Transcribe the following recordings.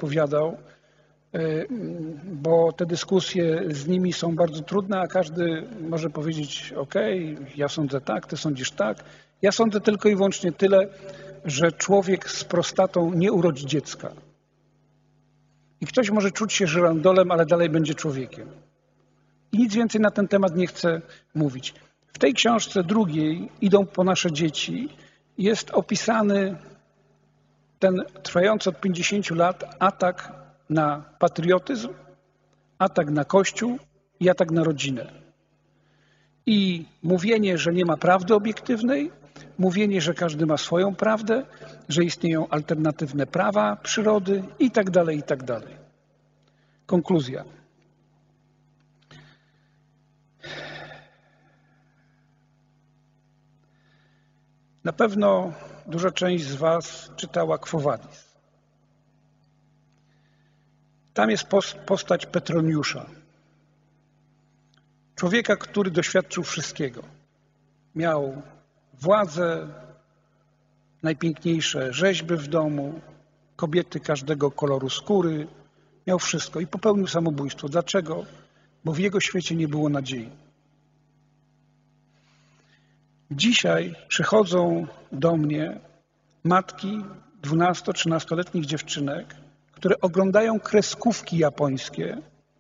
wypowiadał, bo te dyskusje z nimi są bardzo trudne, a każdy może powiedzieć: OK, ja sądzę tak, ty sądzisz tak. Ja sądzę tylko i wyłącznie tyle, że człowiek z prostatą nie urodzi dziecka. I ktoś może czuć się żyrandolem, ale dalej będzie człowiekiem. I nic więcej na ten temat nie chcę mówić. W tej książce drugiej, Idą po nasze dzieci, jest opisany ten trwający od 50 lat atak na patriotyzm, atak na Kościół i atak na rodzinę. I mówienie, że nie ma prawdy obiektywnej, mówienie, że każdy ma swoją prawdę, że istnieją alternatywne prawa przyrody i tak dalej, i tak dalej. Konkluzja. Na pewno duża część z Was czytała Quo Vadis. Tam jest postać Petroniusza. Człowieka, który doświadczył wszystkiego. Miał władzę, najpiękniejsze rzeźby w domu, kobiety każdego koloru skóry. Miał wszystko i popełnił samobójstwo. Dlaczego? Bo w jego świecie nie było nadziei. Dzisiaj przychodzą do mnie matki 12-13-letnich dziewczynek, które oglądają kreskówki japońskie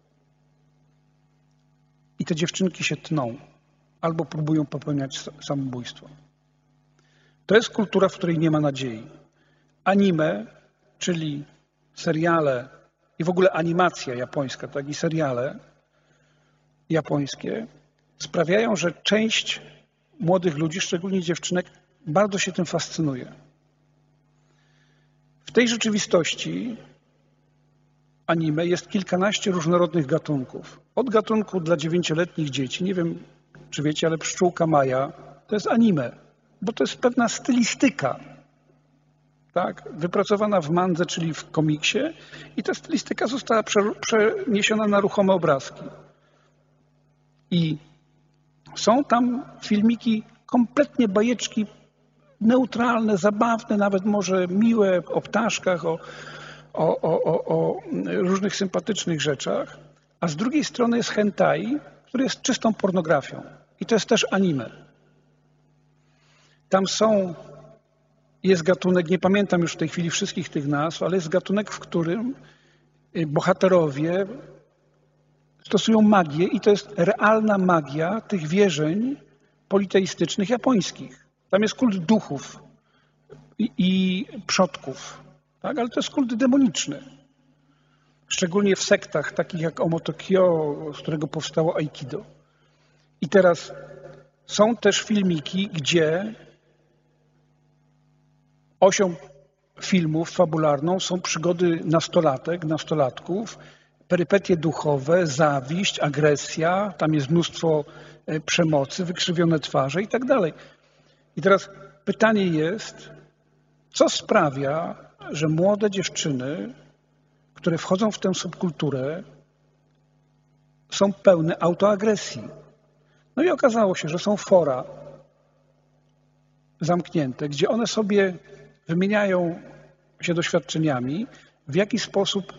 i te dziewczynki się tną albo próbują popełniać samobójstwo. To jest kultura, w której nie ma nadziei. Anime, czyli seriale i w ogóle animacja japońska, tak i seriale japońskie sprawiają, że część młodych ludzi, szczególnie dziewczynek, bardzo się tym fascynuje. W tej rzeczywistości anime jest kilkanaście różnorodnych gatunków. Od gatunku dla 9-letnich dzieci, nie wiem czy wiecie, ale Pszczółka Maja to jest anime, bo to jest pewna stylistyka, tak? Wypracowana w mandze, czyli w komiksie, i ta stylistyka została przeniesiona na ruchome obrazki. I są tam filmiki, kompletnie bajeczki neutralne, zabawne, nawet może miłe, o ptaszkach, o różnych sympatycznych rzeczach, a z drugiej strony jest hentai, który jest czystą pornografią. I to jest też anime. Tam jest gatunek, nie pamiętam już w tej chwili wszystkich tych nazw, ale jest gatunek, w którym bohaterowie stosują magię i to jest realna magia tych wierzeń politeistycznych japońskich. Tam jest kult duchów i przodków, tak? Ale to jest kult demoniczny. Szczególnie w sektach takich jak Omotokyo, z którego powstało Aikido. I teraz są też filmiki, gdzie osią filmów fabularną są przygody nastolatków, perypetie duchowe, zawiść, agresja, tam jest mnóstwo przemocy, wykrzywione twarze i tak dalej. I teraz pytanie jest, co sprawia, że młode dziewczyny, które wchodzą w tę subkulturę, są pełne autoagresji. No i okazało się, że są fora zamknięte, gdzie one sobie wymieniają się doświadczeniami, w jaki sposób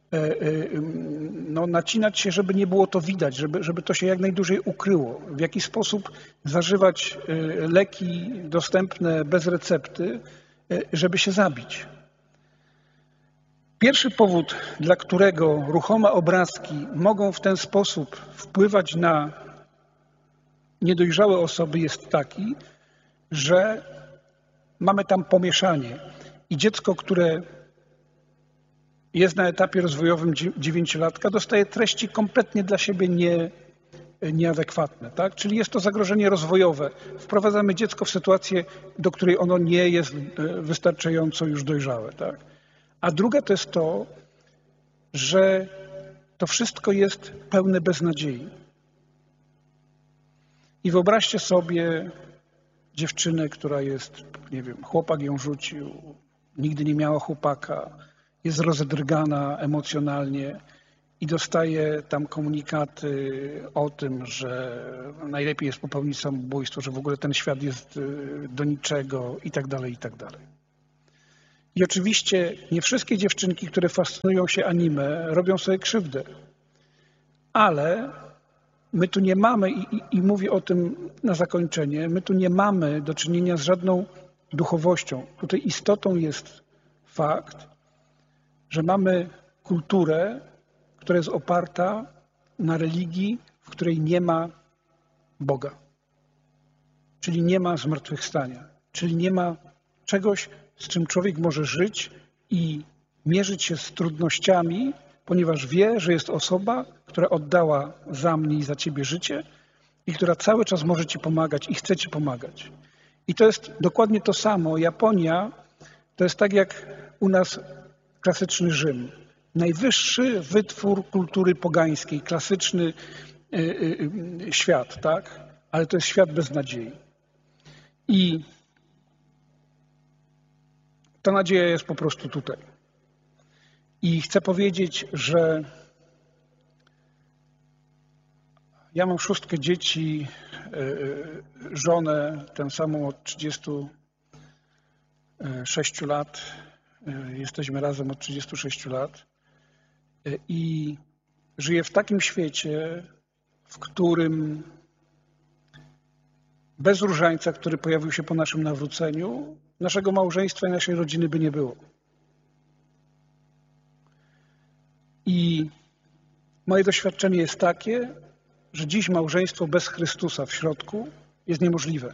nacinać się, żeby nie było to widać, żeby to się jak najdłużej ukryło, w jaki sposób zażywać leki dostępne bez recepty, żeby się zabić. Pierwszy powód, dla którego ruchome obrazki mogą w ten sposób wpływać na niedojrzałe osoby, jest taki, że mamy tam pomieszanie i dziecko, które jest na etapie rozwojowym 9-latka, dostaje treści kompletnie dla siebie nieadekwatne. Tak? Czyli jest to zagrożenie rozwojowe. Wprowadzamy dziecko w sytuację, do której ono nie jest wystarczająco już dojrzałe. Tak? A druga to jest to, że to wszystko jest pełne beznadziei. I wyobraźcie sobie dziewczynę, która jest, nie wiem, chłopak ją rzucił, nigdy nie miała chłopaka, jest rozedrgana emocjonalnie i dostaje tam komunikaty o tym, że najlepiej jest popełnić samobójstwo, że w ogóle ten świat jest do niczego i tak dalej, i tak dalej. I oczywiście nie wszystkie dziewczynki, które fascynują się anime, robią sobie krzywdę. Ale my tu nie mamy, i mówię o tym na zakończenie, my tu nie mamy do czynienia z żadną duchowością. Tutaj istotą jest fakt, że mamy kulturę, która jest oparta na religii, w której nie ma Boga. Czyli nie ma zmartwychwstania. Czyli nie ma czegoś, z czym człowiek może żyć i mierzyć się z trudnościami, ponieważ wie, że jest osoba, która oddała za mnie i za ciebie życie i która cały czas może ci pomagać i chce ci pomagać. I to jest dokładnie to samo. Japonia to jest tak jak u nas klasyczny Rzym. Najwyższy wytwór kultury pogańskiej, klasyczny świat, tak? Ale to jest świat bez nadziei. I ta nadzieja jest po prostu tutaj. I chcę powiedzieć, że ja mam 6 dzieci, żonę, tę samą od 36 lat. Jesteśmy razem od 36 lat. I żyję w takim świecie, w którym bez różańca, który pojawił się po naszym nawróceniu, naszego małżeństwa i naszej rodziny by nie było. I moje doświadczenie jest takie, że dziś małżeństwo bez Chrystusa w środku jest niemożliwe.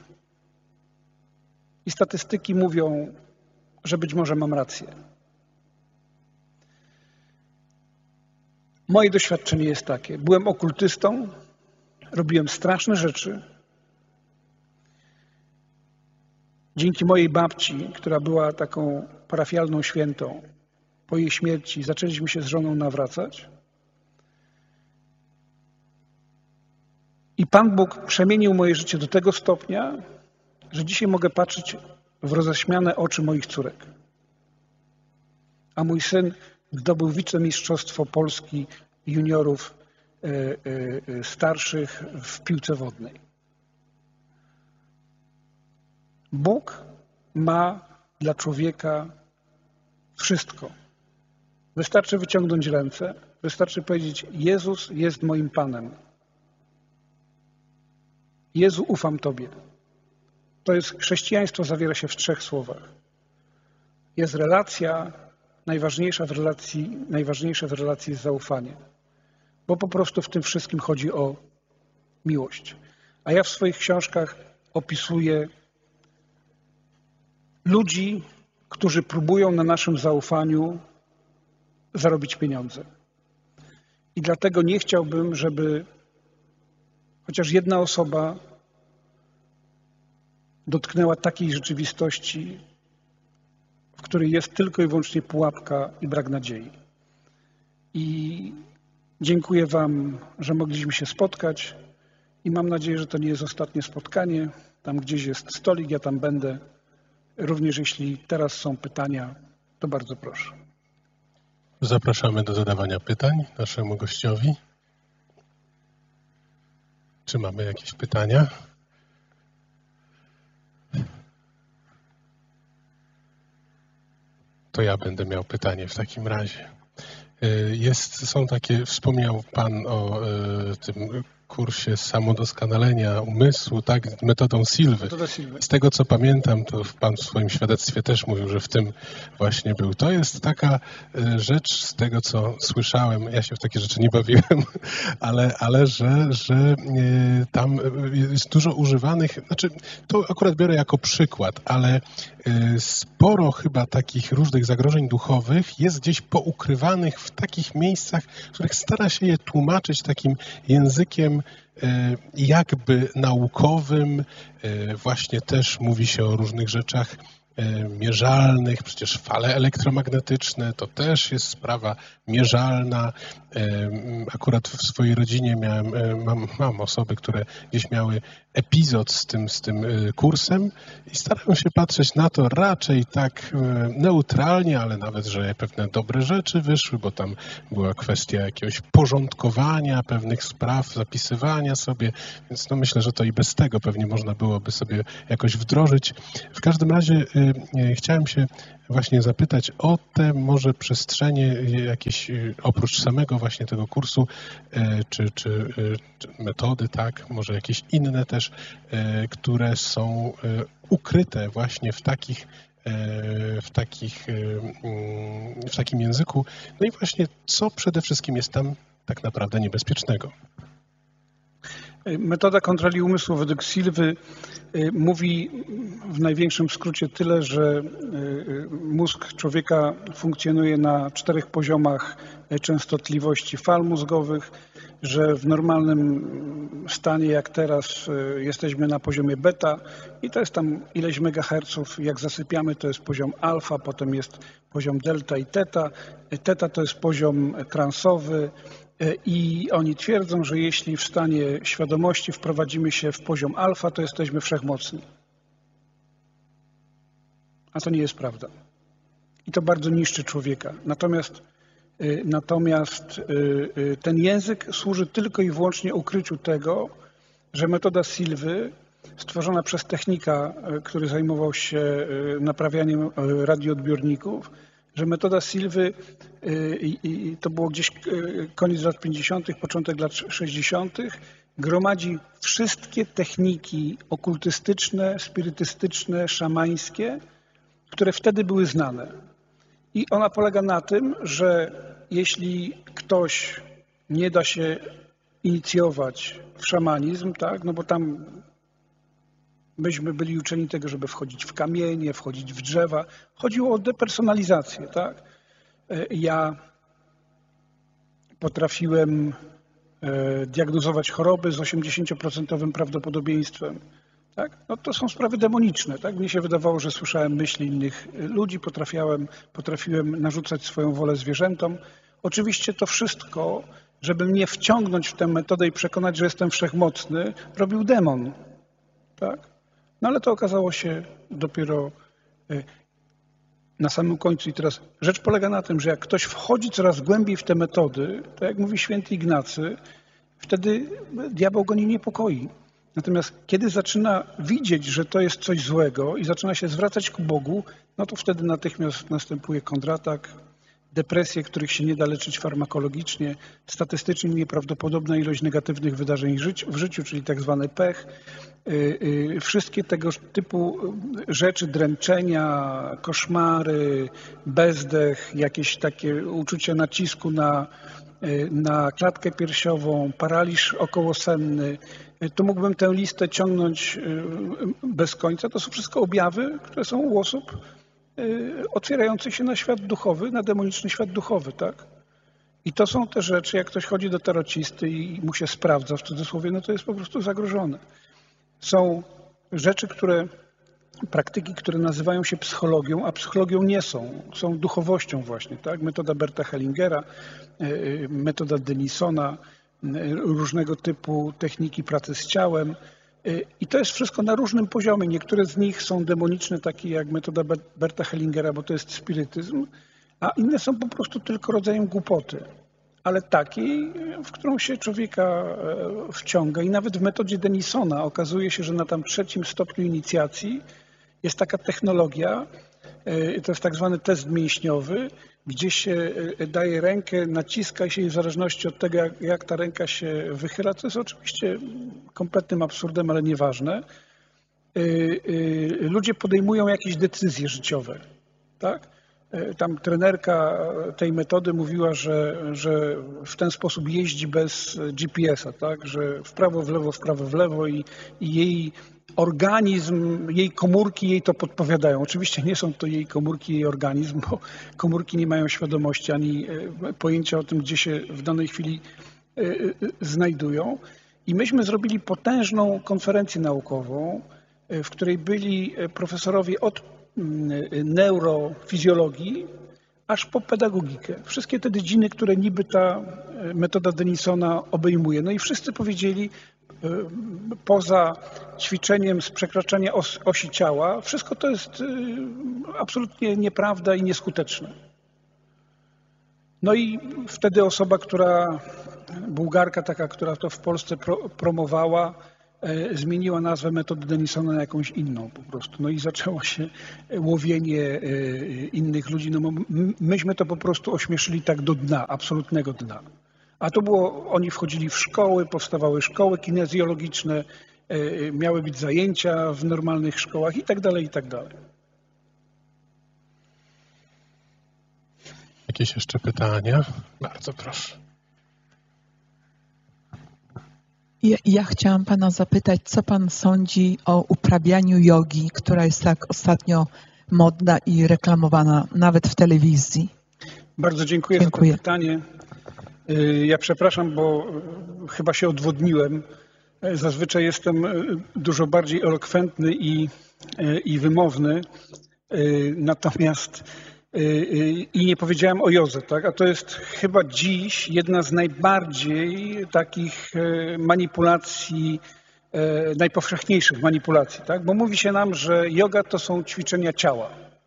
I statystyki mówią, że być może mam rację. Moje doświadczenie jest takie. Byłem okultystą, robiłem straszne rzeczy. Dzięki mojej babci, która była taką parafialną świętą, po jej śmierci zaczęliśmy się z żoną nawracać. I Pan Bóg przemienił moje życie do tego stopnia, że dzisiaj mogę patrzeć w roześmiane oczy moich córek. A mój syn zdobył wicemistrzostwo Polski juniorów starszych w piłce wodnej. Bóg ma dla człowieka wszystko. Wystarczy wyciągnąć ręce, wystarczy powiedzieć: Jezus jest moim Panem. Jezu, ufam Tobie. To jest chrześcijaństwo, zawiera się w 3 słowach. Jest relacja, najważniejsze w relacji jest zaufanie. Bo po prostu w tym wszystkim chodzi o miłość. A ja w swoich książkach opisuję ludzi, którzy próbują na naszym zaufaniu zarobić pieniądze. I dlatego nie chciałbym, żeby chociaż jedna osoba dotknęła takiej rzeczywistości, w której jest tylko i wyłącznie pułapka i brak nadziei. I dziękuję Wam, że mogliśmy się spotkać i mam nadzieję, że to nie jest ostatnie spotkanie. Tam gdzieś jest stolik, ja tam będę. Również jeśli teraz są pytania, to bardzo proszę. Zapraszamy do zadawania pytań naszemu gościowi. Czy mamy jakieś pytania? To ja będę miał pytanie w takim razie. Są takie, wspomniał Pan o tym kursie samodoskonalenia umysłu, tak, metodą Silwy. Z tego, co pamiętam, to Pan w swoim świadectwie też mówił, że w tym właśnie był. To jest taka rzecz, z tego, co słyszałem, ja się w takie rzeczy nie bawiłem, ale że tam jest dużo używanych, znaczy to akurat biorę jako przykład, ale sporo chyba takich różnych zagrożeń duchowych jest gdzieś poukrywanych w takich miejscach, w których stara się je tłumaczyć takim językiem jakby naukowym. Właśnie też mówi się o różnych rzeczach mierzalnych, przecież fale elektromagnetyczne to też jest sprawa mierzalna. Akurat w swojej rodzinie mam osoby, które gdzieś miały epizod z tym kursem i starałem się patrzeć na to raczej tak neutralnie, ale nawet, że pewne dobre rzeczy wyszły, bo tam była kwestia jakiegoś porządkowania pewnych spraw, zapisywania sobie, więc no myślę, że to i bez tego pewnie można byłoby sobie jakoś wdrożyć. W każdym razie chciałem się właśnie zapytać o te może przestrzenie jakieś oprócz samego właśnie tego kursu, czy metody, tak, może jakieś inne też, które są ukryte właśnie w takim języku. No i właśnie co przede wszystkim jest tam tak naprawdę niebezpiecznego? Metoda kontroli umysłu według Silwy mówi w największym skrócie tyle, że mózg człowieka funkcjonuje na 4 poziomach częstotliwości fal mózgowych, że w normalnym stanie jak teraz jesteśmy na poziomie beta i to jest tam ileś megaherców. Jak zasypiamy, to jest poziom alfa, potem jest poziom delta i teta. Teta to jest poziom transowy. I oni twierdzą, że jeśli w stanie świadomości wprowadzimy się w poziom alfa, to jesteśmy wszechmocni. A to nie jest prawda. I to bardzo niszczy człowieka. Natomiast ten język służy tylko i wyłącznie ukryciu tego, że metoda Silwy, stworzona przez technika, który zajmował się naprawianiem radioodbiorników, że metoda Silwy, to było gdzieś koniec lat 50., początek lat 60., gromadzi wszystkie techniki okultystyczne, spirytystyczne, szamańskie, które wtedy były znane. I ona polega na tym, że jeśli ktoś nie da się inicjować w szamanizm, tak, no bo tam myśmy byli uczeni tego, żeby wchodzić w kamienie, wchodzić w drzewa. Chodziło o depersonalizację, tak? Ja potrafiłem diagnozować choroby z 80% prawdopodobieństwem. Tak? No to są sprawy demoniczne. Tak? Mnie się wydawało, że słyszałem myśli innych ludzi, potrafiłem narzucać swoją wolę zwierzętom. Oczywiście to wszystko, żeby mnie wciągnąć w tę metodę i przekonać, że jestem wszechmocny, robił demon. Tak? No ale to okazało się dopiero na samym końcu. I teraz rzecz polega na tym, że jak ktoś wchodzi coraz głębiej w te metody, to jak mówi święty Ignacy, wtedy diabeł go nie niepokoi. Natomiast kiedy zaczyna widzieć, że to jest coś złego i zaczyna się zwracać ku Bogu, no to wtedy natychmiast następuje kontratak, depresje, których się nie da leczyć farmakologicznie, statystycznie nieprawdopodobna ilość negatywnych wydarzeń w życiu, czyli tak zwany pech, wszystkie tego typu rzeczy, dręczenia, koszmary, bezdech, jakieś takie uczucie nacisku na klatkę piersiową, paraliż okołosenny. Tu mógłbym tę listę ciągnąć bez końca. To są wszystko objawy, które są u osób otwierających się na świat duchowy, na demoniczny świat duchowy, tak? I to są te rzeczy, jak ktoś chodzi do tarocisty i mu się sprawdza, w cudzysłowie, no to jest po prostu zagrożone. Są rzeczy, praktyki, które nazywają się psychologią, a psychologią nie są. Są duchowością właśnie, tak? Metoda Berta Hellingera, metoda Denisona, różnego typu techniki pracy z ciałem. I to jest wszystko na różnym poziomie. Niektóre z nich są demoniczne, takie jak metoda Berta Hellingera, bo to jest spirytyzm, a inne są po prostu tylko rodzajem głupoty. Ale takiej, w którą się człowieka wciąga. I nawet w metodzie Denisona okazuje się, że na tam 3. stopniu inicjacji jest taka technologia, to jest tak zwany test mięśniowy, gdzie się daje rękę, naciska się i w zależności od tego, jak ta ręka się wychyla, co jest oczywiście kompletnym absurdem, ale nieważne, ludzie podejmują jakieś decyzje życiowe. Tak? Tam trenerka tej metody mówiła, że w ten sposób jeździ bez GPS-a, tak? Że w prawo, w lewo i jej organizm, jej komórki jej to podpowiadają. Oczywiście nie są to jej komórki, jej organizm, bo komórki nie mają świadomości ani pojęcia o tym, gdzie się w danej chwili znajdują. I myśmy zrobili potężną konferencję naukową, w której byli profesorowie od neurofizjologii aż po pedagogikę. Wszystkie te dziedziny, które niby ta metoda Denisona obejmuje. No i wszyscy powiedzieli, poza ćwiczeniem z przekraczania osi ciała, wszystko to jest absolutnie nieprawda i nieskuteczne. No i wtedy osoba, Bułgarka taka, która to w Polsce promowała, zmieniła nazwę metody Denisona na jakąś inną po prostu. No i zaczęło się łowienie innych ludzi. No myśmy to po prostu ośmieszyli tak do dna, absolutnego dna. A to było, oni wchodzili w szkoły, powstawały szkoły kinezjologiczne, miały być zajęcia w normalnych szkołach i tak dalej, i tak dalej. Jakieś jeszcze pytania? Bardzo proszę. Ja chciałam pana zapytać, co pan sądzi o uprawianiu jogi, która jest tak ostatnio modna i reklamowana nawet w telewizji? Bardzo dziękuję za to pytanie. Ja przepraszam, bo chyba się odwodniłem. Zazwyczaj jestem dużo bardziej elokwentny i wymowny, natomiast i nie powiedziałem o jodze, tak? A to jest chyba dziś jedna z najbardziej takich manipulacji, najpowszechniejszych manipulacji, tak? Bo mówi się nam, że joga to są ćwiczenia ciała.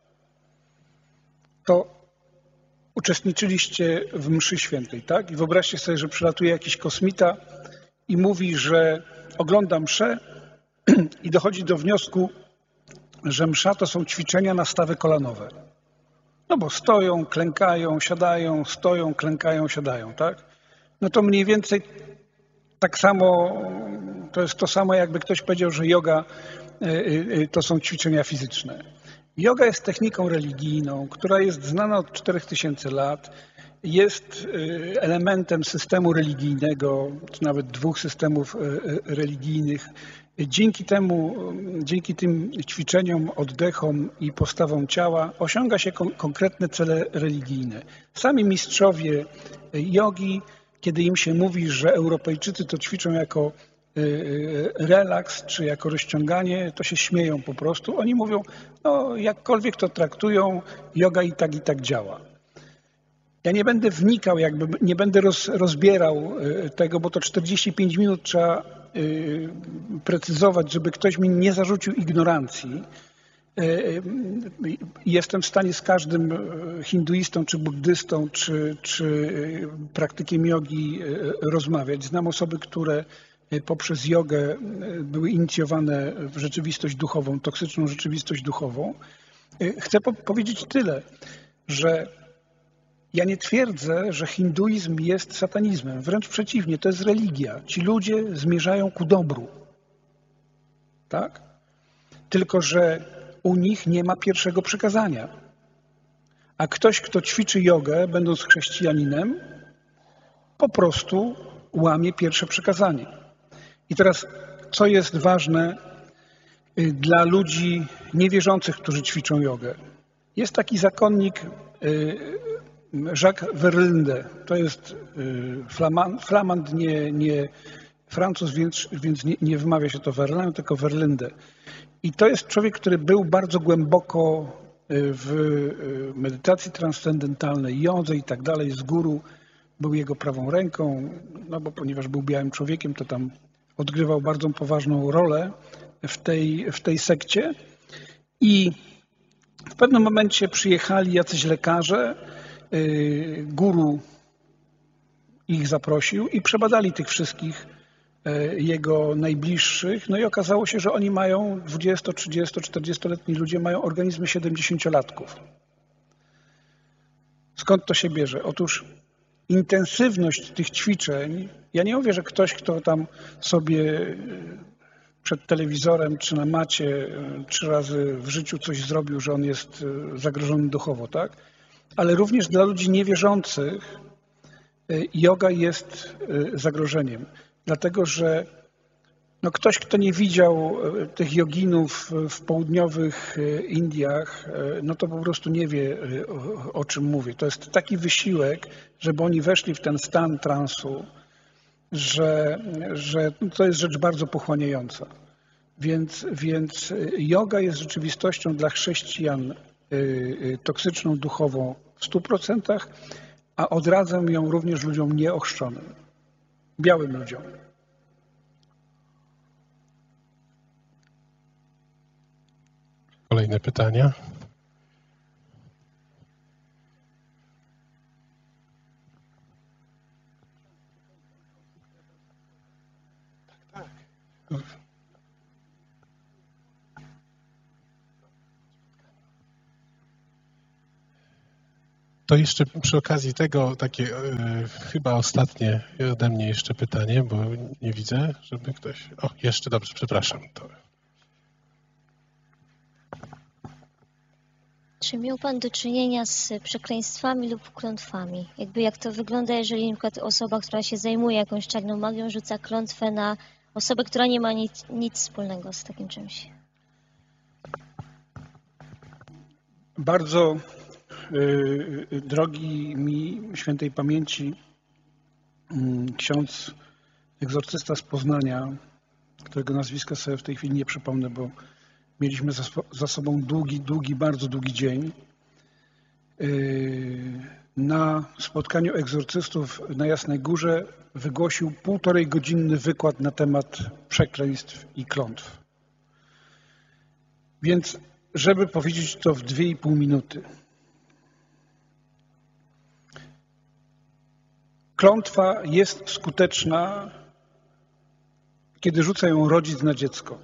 To uczestniczyliście w mszy świętej, tak? I wyobraźcie sobie, że przylatuje jakiś kosmita i mówi, że ogląda mszę i dochodzi do wniosku, że msza to są ćwiczenia na stawy kolanowe. No bo stoją, klękają, siadają, stoją, klękają, siadają, tak? No to mniej więcej tak samo, to jest to samo, jakby ktoś powiedział, że joga to są ćwiczenia fizyczne. Joga jest techniką religijną, która jest znana od 4000 lat, jest elementem systemu religijnego, czy nawet 2 systemów religijnych. Dzięki tym ćwiczeniom, oddechom i postawom ciała osiąga się konkretne cele religijne. Sami mistrzowie jogi, kiedy im się mówi, że Europejczycy to ćwiczą jako relaks czy jako rozciąganie, to się śmieją po prostu. Oni mówią, no jakkolwiek to traktują, joga i tak działa. Ja nie będę wnikał, nie będę rozbierał tego, bo to 45 minut trzeba precyzować, żeby ktoś mi nie zarzucił ignorancji. Jestem w stanie z każdym hinduistą, czy buddystą, czy praktykiem jogi rozmawiać. Znam osoby, które poprzez jogę były inicjowane w rzeczywistość duchową, toksyczną rzeczywistość duchową. Chcę powiedzieć tyle, że ja nie twierdzę, że hinduizm jest satanizmem. Wręcz przeciwnie, to jest religia. Ci ludzie zmierzają ku dobru. Tak? Tylko że u nich nie ma pierwszego przykazania. A ktoś, kto ćwiczy jogę, będąc chrześcijaninem, po prostu łamie pierwsze przykazanie. I teraz, co jest ważne dla ludzi niewierzących, którzy ćwiczą jogę? Jest taki zakonnik Jacques Verlinde. To jest flamand, nie Francuz, więc nie wymawia się to Verlaine, tylko Verlinde. I to jest człowiek, który był bardzo głęboko w medytacji transcendentalnej, jodze i tak dalej, z guru. Był jego prawą ręką, no bo ponieważ był białym człowiekiem, to tam odgrywał bardzo poważną rolę w tej sekcie. I w pewnym momencie przyjechali jacyś lekarze, guru ich zaprosił i przebadali tych wszystkich jego najbliższych. No i okazało się, że oni mają 20, 30, 40-letni ludzie mają organizmy 70-latków. Skąd to się bierze? Otóż intensywność tych ćwiczeń, ja nie mówię, że ktoś, kto tam sobie przed telewizorem czy na macie 3 razy w życiu coś zrobił, że on jest zagrożony duchowo, tak? Ale również dla ludzi niewierzących joga jest zagrożeniem. Dlatego, że no ktoś, kto nie widział tych joginów w południowych Indiach, no to po prostu nie wie, o czym mówię. To jest taki wysiłek, żeby oni weszli w ten stan transu, że to jest rzecz bardzo pochłaniająca. Więc joga jest rzeczywistością dla chrześcijan toksyczną duchową w 100%, a odradzam ją również ludziom nieochrzczonym, białym ludziom. Kolejne pytania. To jeszcze przy okazji tego takie chyba ostatnie ode mnie jeszcze pytanie, bo nie widzę, żeby ktoś... O, jeszcze dobrze, przepraszam. Czy miał Pan do czynienia z przekleństwami lub klątwami? Jakby jak to wygląda, jeżeli na przykład osoba, która się zajmuje jakąś czarną magią, rzuca klątwę na osobę, która nie ma nic wspólnego z takim czymś? Bardzo drogi mi świętej pamięci ksiądz egzorcysta z Poznania, którego nazwiska sobie w tej chwili nie przypomnę, bo mieliśmy za sobą bardzo długi dzień. Na spotkaniu egzorcystów na Jasnej Górze wygłosił 1,5-godzinny wykład na temat przekleństw i klątw. Więc żeby powiedzieć to w 2,5 minuty. Klątwa jest skuteczna, kiedy rzuca ją rodzic na dziecko.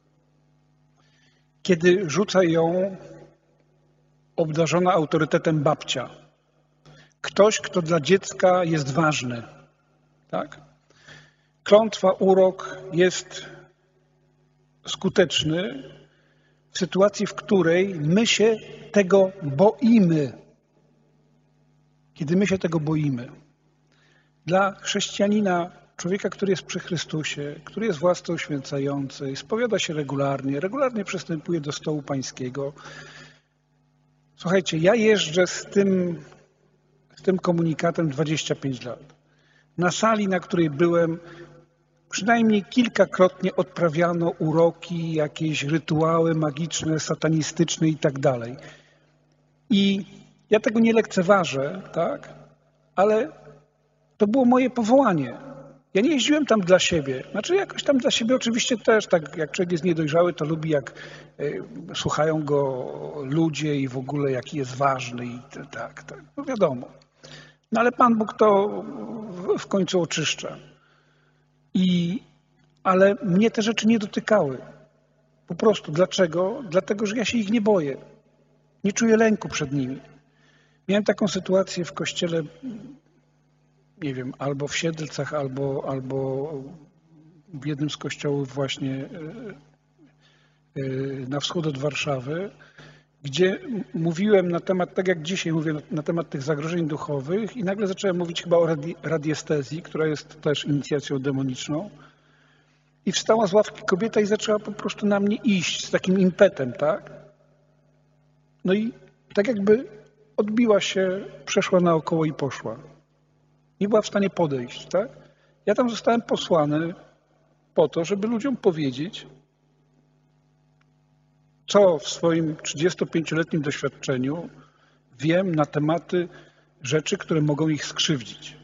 Kiedy rzuca ją obdarzona autorytetem babcia. Ktoś, kto dla dziecka jest ważny. Tak? Klątwa, urok jest skuteczny w sytuacji, w której my się tego boimy. Kiedy my się tego boimy. Dla chrześcijanina, człowieka, który jest przy Chrystusie, który jest własny uświęcający, spowiada się regularnie przystępuje do stołu pańskiego. Słuchajcie, ja jeżdżę z tym komunikatem 25 lat. Na sali, na której byłem, przynajmniej kilkakrotnie odprawiano uroki, jakieś rytuały magiczne, satanistyczne i tak dalej. I ja tego nie lekceważę, tak? Ale to było moje powołanie. Ja nie jeździłem tam dla siebie. Znaczy jakoś tam dla siebie oczywiście też, tak jak człowiek jest niedojrzały, to lubi jak słuchają go ludzie i w ogóle jaki jest ważny i tak. No wiadomo. No ale Pan Bóg to w końcu oczyszcza. Ale mnie te rzeczy nie dotykały. Po prostu. Dlaczego? Dlatego, że ja się ich nie boję. Nie czuję lęku przed nimi. Miałem taką sytuację w kościele, nie wiem, albo w Siedlcach, albo w jednym z kościołów właśnie na wschód od Warszawy, gdzie mówiłem na temat, tak jak dzisiaj mówię, na temat tych zagrożeń duchowych i nagle zacząłem mówić chyba o radiestezji, która jest też inicjacją demoniczną. I wstała z ławki kobieta i zaczęła po prostu na mnie iść z takim impetem, tak? No i tak jakby odbiła się, przeszła naokoło i poszła. Nie była w stanie podejść, tak? Ja tam zostałem posłany po to, żeby ludziom powiedzieć, co w swoim 35-letnim doświadczeniu wiem na tematy rzeczy, które mogą ich skrzywdzić.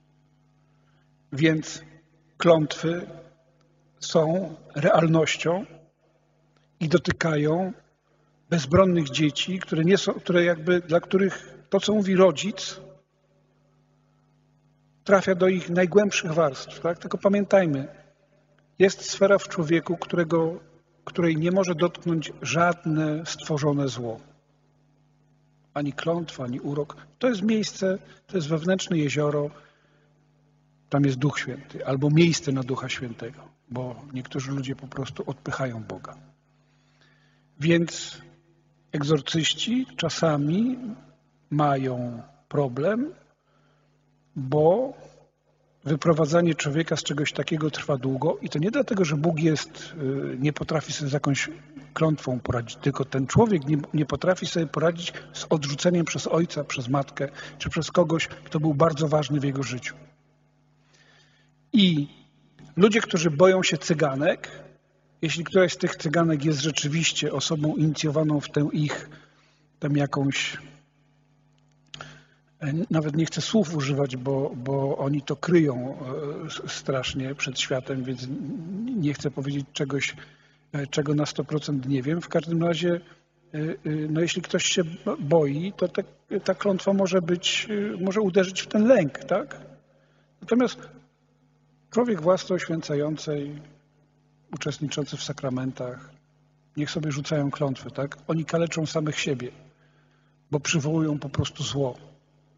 Więc klątwy są realnością i dotykają bezbronnych dzieci, dla których to, co mówi rodzic, trafia do ich najgłębszych warstw. Tak? Tylko pamiętajmy, jest sfera w człowieku, której nie może dotknąć żadne stworzone zło. Ani klątwa, ani urok. To jest miejsce, to jest wewnętrzne jezioro, tam jest Duch Święty, albo miejsce na Ducha Świętego, bo niektórzy ludzie po prostu odpychają Boga. Więc egzorcyści czasami mają problem, bo wyprowadzanie człowieka z czegoś takiego trwa długo i to nie dlatego, że Bóg nie potrafi sobie z jakąś klątwą poradzić, tylko ten człowiek nie potrafi sobie poradzić z odrzuceniem przez ojca, przez matkę, czy przez kogoś, kto był bardzo ważny w jego życiu. I ludzie, którzy boją się cyganek, jeśli któraś z tych cyganek jest rzeczywiście osobą inicjowaną w tę ich tam jakąś, nawet nie chcę słów używać, bo oni to kryją strasznie przed światem, więc nie chcę powiedzieć czegoś, czego na 100% nie wiem. W każdym razie, no jeśli ktoś się boi, to ta klątwa może uderzyć w ten lęk, tak? Natomiast człowiek własny oświęcający, uczestniczący w sakramentach, niech sobie rzucają klątwy, tak? Oni kaleczą samych siebie, bo przywołują po prostu zło.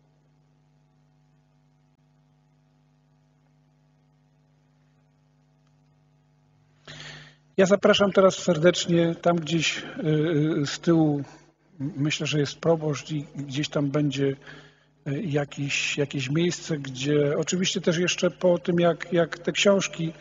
Ja zapraszam teraz serdecznie, tam gdzieś z tyłu, myślę, że jest proboszcz i gdzieś tam będzie jakieś miejsce, gdzie oczywiście też jeszcze po tym, jak te książki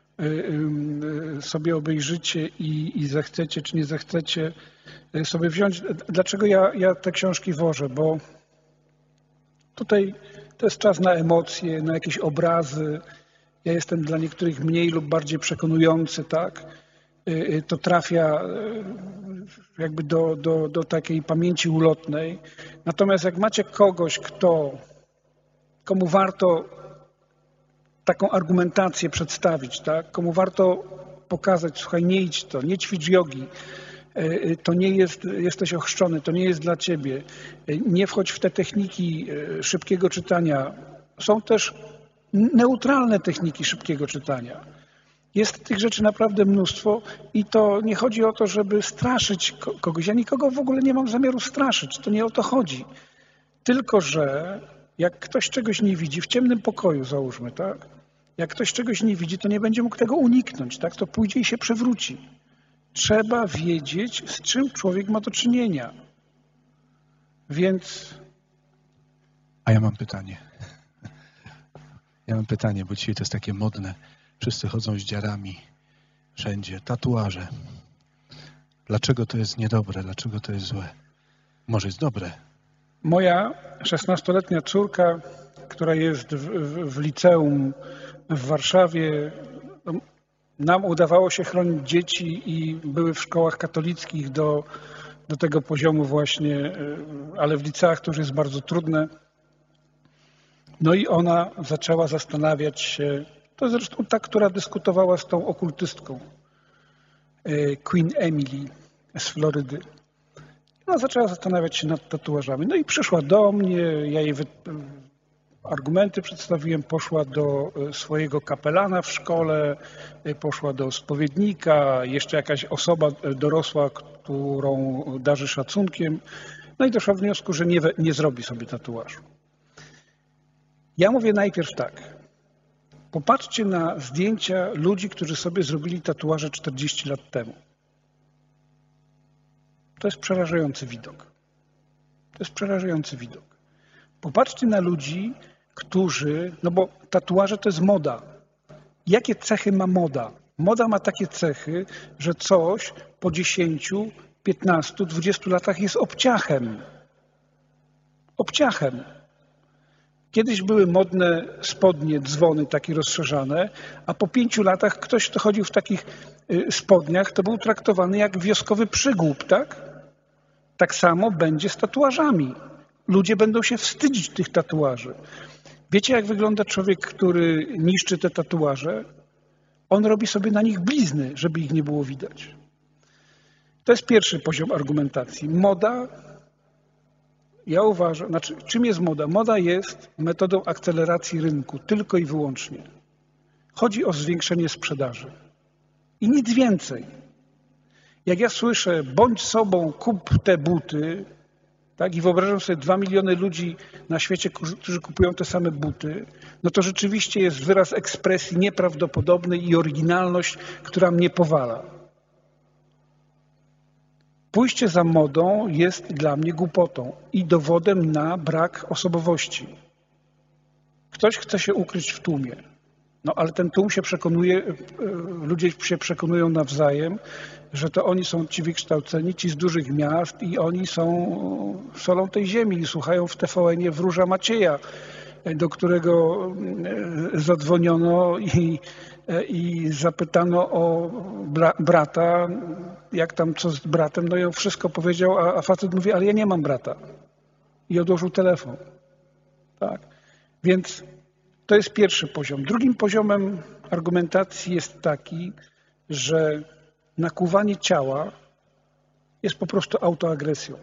sobie obejrzycie i zechcecie czy nie zechcecie sobie wziąć. Dlaczego ja te książki wożę? Bo tutaj to jest czas na emocje, na jakieś obrazy. Ja jestem dla niektórych mniej lub bardziej przekonujący, tak? To trafia jakby do takiej pamięci ulotnej. Natomiast jak macie kogoś, komu warto taką argumentację przedstawić, tak? Komu warto pokazać, słuchaj, nie idź to, nie ćwicz jogi, to nie jesteś ochrzczony, to nie jest dla ciebie, nie wchodź w te techniki szybkiego czytania. Są też neutralne techniki szybkiego czytania. Jest tych rzeczy naprawdę mnóstwo i to nie chodzi o to, żeby straszyć kogoś. Ja nikogo w ogóle nie mam zamiaru straszyć, to nie o to chodzi. Tylko że jak ktoś czegoś nie widzi, w ciemnym pokoju załóżmy, tak? Jak ktoś czegoś nie widzi, to nie będzie mógł tego uniknąć, tak? To pójdzie i się przewróci. Trzeba wiedzieć, z czym człowiek ma do czynienia. Więc... A ja mam pytanie. Bo dzisiaj to jest takie modne. Wszyscy chodzą z dziarami. Wszędzie. Tatuaże. Dlaczego to jest niedobre? Dlaczego to jest złe? Może jest dobre? Moja 16-letnia córka, która jest w liceum w Warszawie, nam udawało się chronić dzieci i były w szkołach katolickich do tego poziomu właśnie, ale w liceach to już jest bardzo trudne. No i ona zaczęła zastanawiać się, to zresztą ta, która dyskutowała z tą okultystką, Queen Emily z Florydy. Ona zaczęła zastanawiać się nad tatuażami. No i przyszła do mnie, ja jej argumenty przedstawiłem, poszła do swojego kapelana w szkole, poszła do spowiednika, jeszcze jakaś osoba dorosła, którą darzy szacunkiem. No i doszła do wniosku, że nie zrobi sobie tatuażu. Ja mówię najpierw tak. Popatrzcie na zdjęcia ludzi, którzy sobie zrobili tatuaże 40 lat temu. To jest przerażający widok. To jest przerażający widok. Popatrzcie na ludzi, którzy, no bo tatuaże to jest moda. Jakie cechy ma moda? Moda ma takie cechy, że coś po 10, 15, 20 latach jest obciachem. Obciachem. Kiedyś były modne spodnie, dzwony takie rozszerzane, a po 5 latach ktoś, kto chodził w takich spodniach, to był traktowany jak wioskowy przygłup, tak? Tak samo będzie z tatuażami. Ludzie będą się wstydzić tych tatuaży. Wiecie, jak wygląda człowiek, który niszczy te tatuaże? On robi sobie na nich blizny, żeby ich nie było widać. To jest pierwszy poziom argumentacji. Moda, ja uważam, czym jest moda? Moda jest metodą akceleracji rynku, tylko i wyłącznie. Chodzi o zwiększenie sprzedaży. I nic więcej. Jak ja słyszę, bądź sobą, kup te buty, tak, i wyobrażam sobie 2 miliony ludzi na świecie, którzy kupują te same buty, no to rzeczywiście jest wyraz ekspresji nieprawdopodobny i oryginalność, która mnie powala. Pójście za modą jest dla mnie głupotą i dowodem na brak osobowości. Ktoś chce się ukryć w tłumie. No ale ten tłum się przekonuje, ludzie się przekonują nawzajem, że to oni są ci wykształceni, ci z dużych miast i oni są solą tej ziemi i słuchają w TVN-ie wróża Macieja, do którego zadzwoniono i zapytano o brata, jak tam co z bratem, no i on wszystko powiedział, a facet mówi, ale ja nie mam brata. I odłożył telefon. Tak. Więc to jest pierwszy poziom. Drugim poziomem argumentacji jest taki, że nakuwanie ciała jest po prostu autoagresją.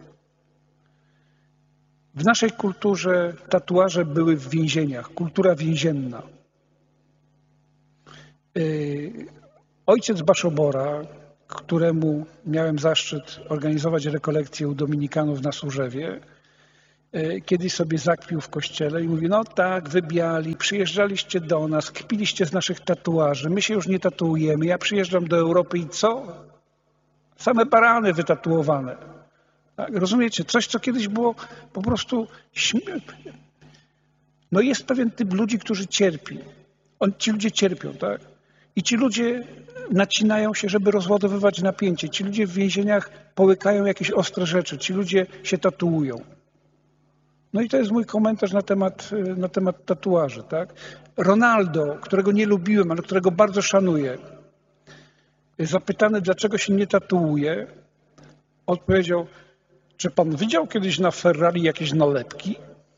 W naszej kulturze tatuaże były w więzieniach, kultura więzienna. Ojciec Baszobora, któremu miałem zaszczyt organizować rekolekcję u Dominikanów na Służewie, kiedyś sobie zakpił w kościele i mówi, no tak, wybiali, przyjeżdżaliście do nas, kpiliście z naszych tatuaży, my się już nie tatuujemy, ja przyjeżdżam do Europy i co? Same barany wytatuowane. Tak, rozumiecie? Coś, co kiedyś było po prostu No jest pewien typ ludzi, którzy cierpi. Ci ludzie cierpią, tak? I ci ludzie nacinają się, żeby rozładowywać napięcie. Ci ludzie w więzieniach połykają jakieś ostre rzeczy. Ci ludzie się tatuują. No i to jest mój komentarz na temat tatuaży, tak? Ronaldo, którego nie lubiłem, ale którego bardzo szanuję, zapytany, dlaczego się nie tatuuje, odpowiedział, czy pan widział kiedyś na Ferrari jakieś nalepki?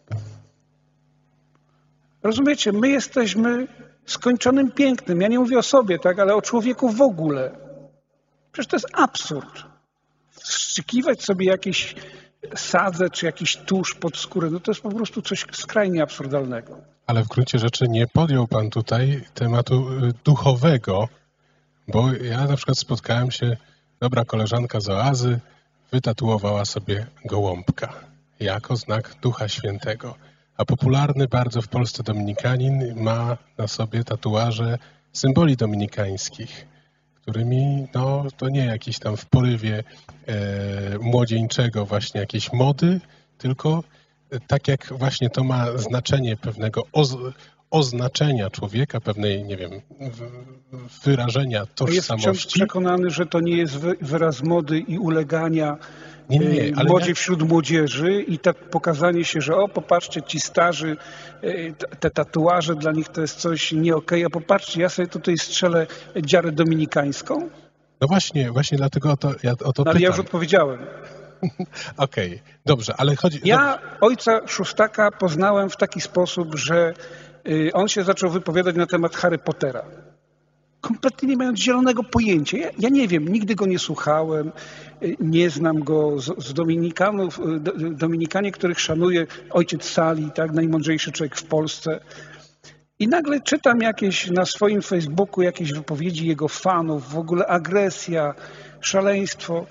Rozumiecie, my jesteśmy skończonym pięknym. Ja nie mówię o sobie, tak, ale o człowieku w ogóle. Przecież to jest absurd. Wstrzykiwać sobie jakieś sadzę czy jakiś tusz pod skórę, no to jest po prostu coś skrajnie absurdalnego. Ale w gruncie rzeczy nie podjął pan tutaj tematu duchowego, bo ja na przykład spotkałem się, dobra koleżanka z oazy wytatuowała sobie gołąbka jako znak Ducha Świętego. A popularny bardzo w Polsce dominikanin ma na sobie tatuaże symboli dominikańskich, którymi, no to nie jakiś tam w porywie młodzieńczego właśnie jakiejś mody, tylko tak jak właśnie to ma znaczenie pewnego oznaczenia człowieka, pewnej, nie wiem, wyrażenia tożsamości. Jest przekonany, że to nie jest wyraz mody i ulegania ale modzie wśród młodzieży i tak pokazanie się, że o, popatrzcie, ci starzy, te tatuaże dla nich to jest coś nie okej, a popatrzcie, ja sobie tutaj strzelę dziarę dominikańską. No właśnie dlatego o to pytam. Ale ja już odpowiedziałem. Okej, dobrze, ale chodzi... Ja ojca Szóstaka poznałem w taki sposób, że on się zaczął wypowiadać na temat Harry Pottera. Kompletnie nie mając zielonego pojęcia. Ja nie wiem, nigdy go nie słuchałem, nie znam go z Dominikanów, Dominikanie, których szanuję, ojciec Sali, tak, najmądrzejszy człowiek w Polsce. I nagle czytam jakieś na swoim Facebooku jakieś wypowiedzi jego fanów, w ogóle agresja, szaleństwo.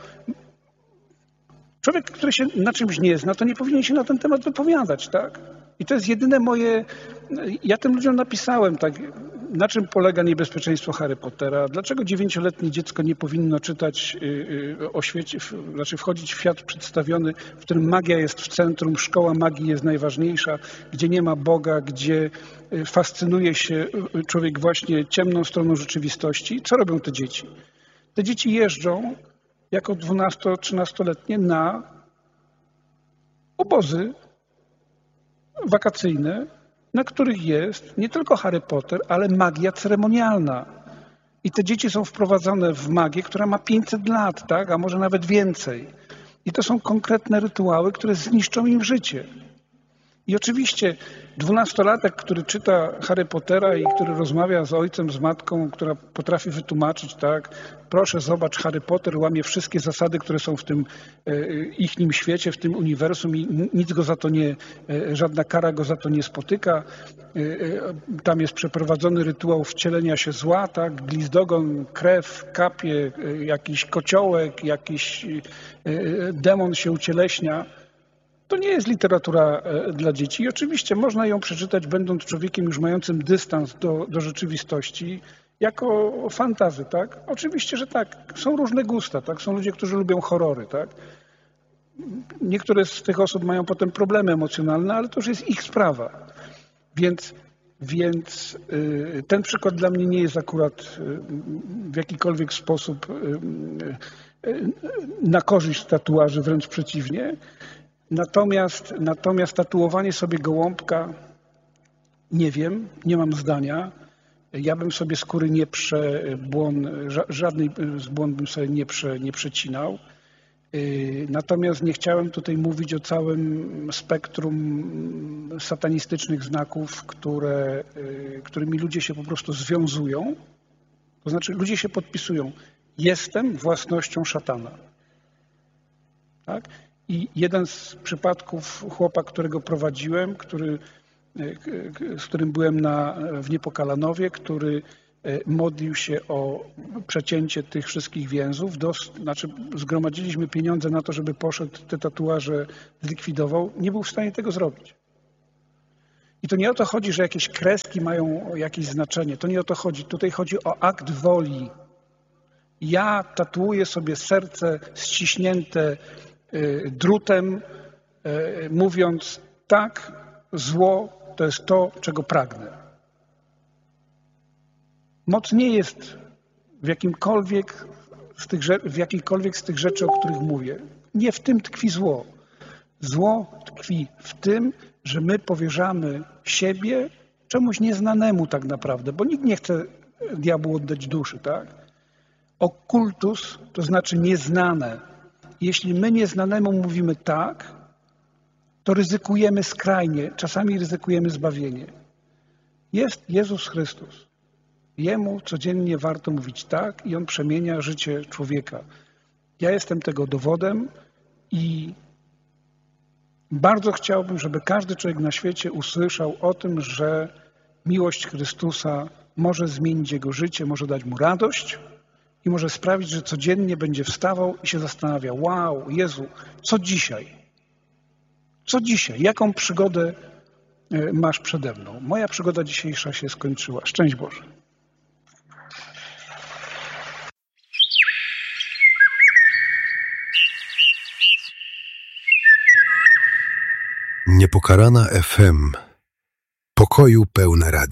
Człowiek, który się na czymś nie zna, to nie powinien się na ten temat wypowiadać, tak? I to jest jedyne moje... Ja tym ludziom napisałem, tak, na czym polega niebezpieczeństwo Harry Pottera, dlaczego 9-letnie dziecko nie powinno czytać o świecie, znaczy wchodzić w świat przedstawiony, w którym magia jest w centrum, szkoła magii jest najważniejsza, gdzie nie ma Boga, gdzie fascynuje się człowiek właśnie ciemną stroną rzeczywistości. Co robią te dzieci? Te dzieci jeżdżą jako 12-13-letnie na obozy wakacyjne, na których jest nie tylko Harry Potter, ale magia ceremonialna. I te dzieci są wprowadzone w magię, która ma 500 lat, tak? A może nawet więcej. I to są konkretne rytuały, które zniszczą im życie. I oczywiście 12-latek, który czyta Harry Pottera i który rozmawia z ojcem, z matką, która potrafi wytłumaczyć, tak, proszę zobacz, Harry Potter łamie wszystkie zasady, które są w tym ichnim świecie, w tym uniwersum i nic go za to nie, żadna kara go za to nie spotyka. Tam jest przeprowadzony rytuał wcielenia się zła, tak, glizdogon, krew, kapie, jakiś kociołek, jakiś demon się ucieleśnia. To nie jest literatura dla dzieci i oczywiście można ją przeczytać, będąc człowiekiem już mającym dystans do rzeczywistości, jako fantazy, tak? Oczywiście, że tak. Są różne gusta, tak? Są ludzie, którzy lubią horrory, tak? Niektóre z tych osób mają potem problemy emocjonalne, ale to już jest ich sprawa. Więc ten przykład dla mnie nie jest akurat w jakikolwiek sposób na korzyść tatuaży, wręcz przeciwnie. Natomiast tatuowanie sobie gołąbka, nie wiem, nie mam zdania. Ja bym sobie skóry żadnej z błon bym sobie nie przecinał. Natomiast nie chciałem tutaj mówić o całym spektrum satanistycznych znaków, którymi ludzie się po prostu związują. To znaczy ludzie się podpisują. Jestem własnością szatana. Tak? I jeden z przypadków chłopa, którego prowadziłem, z którym byłem w Niepokalanowie, który modlił się o przecięcie tych wszystkich więzów. Znaczy zgromadziliśmy pieniądze na to, żeby poszedł, te tatuaże zlikwidował. Nie był w stanie tego zrobić. I to nie o to chodzi, że jakieś kreski mają jakieś znaczenie. To nie o to chodzi. Tutaj chodzi o akt woli. Ja tatuuję sobie serce ściśnięte drutem, mówiąc tak, zło to jest to, czego pragnę. Moc nie jest w jakiejkolwiek z tych rzeczy, o których mówię. Nie w tym tkwi zło. Zło tkwi w tym, że my powierzamy siebie czemuś nieznanemu tak naprawdę, bo nikt nie chce diabłu oddać duszy, tak? Okkultus to znaczy nieznane. Jeśli my nieznanemu mówimy tak, to ryzykujemy skrajnie, czasami ryzykujemy zbawienie. Jest Jezus Chrystus. Jemu codziennie warto mówić tak i On przemienia życie człowieka. Ja jestem tego dowodem i bardzo chciałbym, żeby każdy człowiek na świecie usłyszał o tym, że miłość Chrystusa może zmienić jego życie, może dać mu radość i może sprawić, że codziennie będzie wstawał i się zastanawiał: wow, Jezu, co dzisiaj? Co dzisiaj? Jaką przygodę masz przede mną? Moja przygoda dzisiejsza się skończyła. Szczęść Boże. Niepokalana FM. Pokoju pełne radio.